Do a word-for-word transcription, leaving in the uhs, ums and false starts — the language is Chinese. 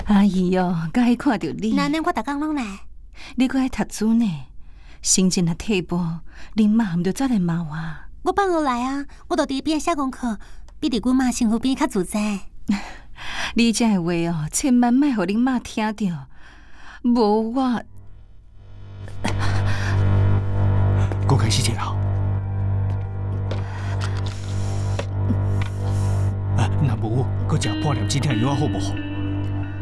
阿姨哦，介看到你。 那恁我逐工拢来。 你搁爱读书呢，心情若退步，恁妈毋着再来骂我。 我放落来啊，我著伫边写功课，比伫阮妈身躯边较自在。 你这话哦，千万莫互恁妈听到，无我。 搁开始食啊！啊，若无，搁食半粒止痛药好无好？